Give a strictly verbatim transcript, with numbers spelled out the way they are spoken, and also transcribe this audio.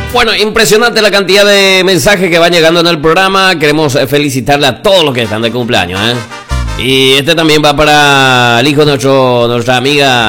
Bueno, impresionante la cantidad de mensajes que van llegando en el programa. Queremos felicitarle a todos los que están de cumpleaños, ¿eh? Y este también va para el hijo de nuestro, nuestra amiga